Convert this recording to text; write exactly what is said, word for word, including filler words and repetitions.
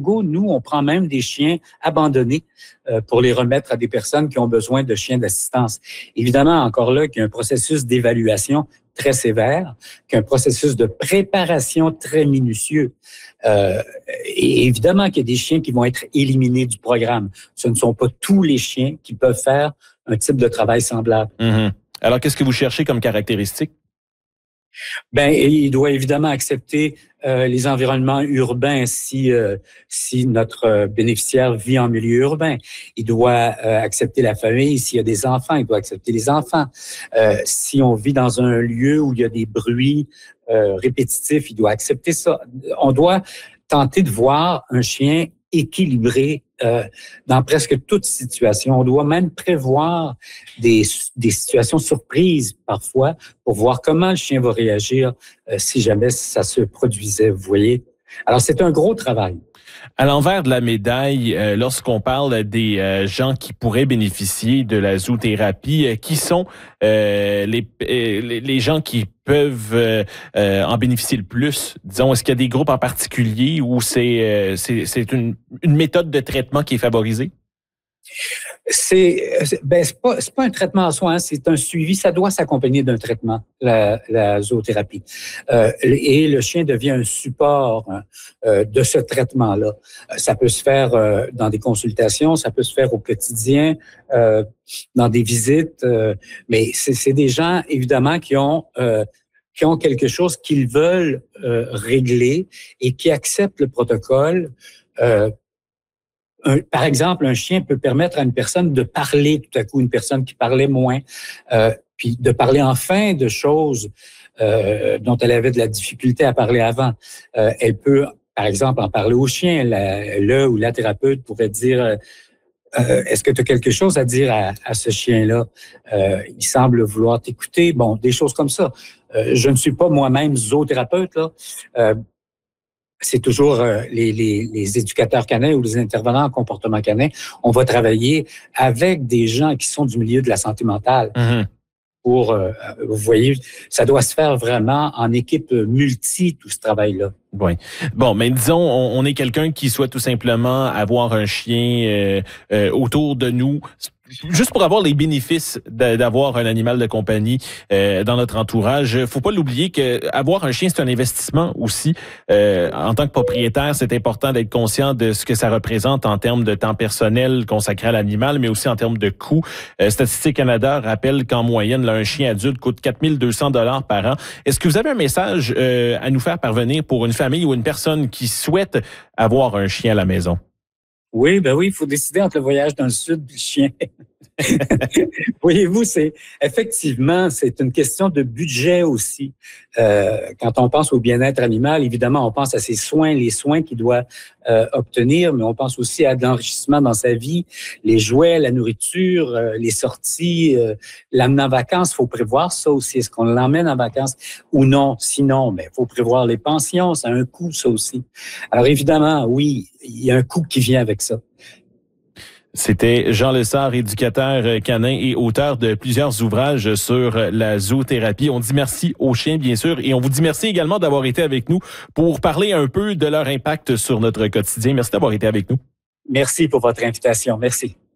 Go, nous, on prend même des chiens abandonnés euh, pour les remettre à des personnes qui ont besoin de chiens d'assistance. Évidemment, encore là, qu'il y a un processus d'évaluation très sévère, qu'un processus de préparation très minutieux. Euh, et évidemment qu'il y a des chiens qui vont être éliminés du programme. Ce ne sont pas tous les chiens qui peuvent faire un type de travail semblable. Mmh. Alors, qu'est-ce que vous cherchez comme caractéristiques? Ben, il doit évidemment accepter euh, les environnements urbains si euh, si notre euh, bénéficiaire vit en milieu urbain. Il doit euh, accepter la famille. S'il y a des enfants, il doit accepter les enfants. Euh, si on vit dans un lieu où il y a des bruits euh, répétitifs, il doit accepter ça. On doit tenter de voir un chien équilibré euh, dans presque toute situation. On doit même prévoir des, des situations surprises parfois pour voir comment le chien va réagir euh, si jamais ça se produisait, vous voyez. Alors, c'est un gros travail. À l'envers de la médaille, euh, lorsqu'on parle des euh, gens qui pourraient bénéficier de la zoothérapie, euh, qui sont euh, les, euh, les gens qui peuvent euh, euh, en bénéficier le plus? Disons, est-ce qu'il y a des groupes en particulier où c'est euh, c'est, c'est une, une méthode de traitement qui est favorisée? C'est ben c'est pas c'est pas un traitement en soi, hein, c'est un suivi. Ça doit s'accompagner d'un traitement, la, la zoothérapie. Euh, et le chien devient un support hein, euh, de ce traitement-là. Ça peut se faire euh, dans des consultations, ça peut se faire au quotidien, euh, dans des visites. Euh, mais c'est, c'est des gens évidemment qui ont euh, qui ont quelque chose qu'ils veulent euh, régler et qui acceptent le protocole. Euh, Un, par exemple, un chien peut permettre à une personne de parler tout à coup, une personne qui parlait moins, euh, puis de parler enfin de choses euh, dont elle avait de la difficulté à parler avant. Euh, elle peut, par exemple, en parler au chien. La, le ou la thérapeute pourrait dire euh, est-ce que tu as quelque chose à dire à, à ce chien-là? Euh, il semble vouloir t'écouter. Bon, des choses comme ça. Euh, je ne suis pas moi-même zoothérapeute, là. Euh, C'est toujours euh, les, les, les éducateurs canins ou les intervenants en comportement canin. On va travailler avec des gens qui sont du milieu de la santé mentale. Mmh. Pour, euh, vous voyez, ça doit se faire vraiment en équipe multi, tout ce travail-là. Oui. Bon, mais disons, on, on est quelqu'un qui souhaite tout simplement avoir un chien euh, euh, autour de nous, juste pour avoir les bénéfices de, d'avoir un animal de compagnie euh, dans notre entourage. Faut pas l'oublier que avoir un chien, c'est un investissement aussi. Euh, en tant que propriétaire, c'est important d'être conscient de ce que ça représente en termes de temps personnel consacré à l'animal, mais aussi en termes de coûts. Euh, Statistique Canada rappelle qu'en moyenne, là, un chien adulte coûte quatre mille deux cents dollars par an. Est-ce que vous avez un message euh, à nous faire parvenir pour une famille ou une personne qui souhaite avoir un chien à la maison? Oui, ben oui, il faut décider entre le voyage dans le sud et le chien. Voyez-vous, c'est effectivement, c'est une question de budget aussi. Euh, quand on pense au bien-être animal, évidemment, on pense à ses soins, les soins qu'il doit euh, obtenir, mais on pense aussi à de l'enrichissement dans sa vie, les jouets, la nourriture, euh, les sorties, euh, l'amener en vacances. Il faut prévoir ça aussi. Est-ce qu'on l'emmène en vacances ou non? Sinon, ben, il faut prévoir les pensions. Ça a un coût, ça aussi. Alors évidemment, oui, il y a un coût qui vient avec ça. C'était Jean Lessard, éducateur canin et auteur de plusieurs ouvrages sur la zoothérapie. On dit merci aux chiens, bien sûr, et on vous dit merci également d'avoir été avec nous pour parler un peu de leur impact sur notre quotidien. Merci d'avoir été avec nous. Merci pour votre invitation. Merci.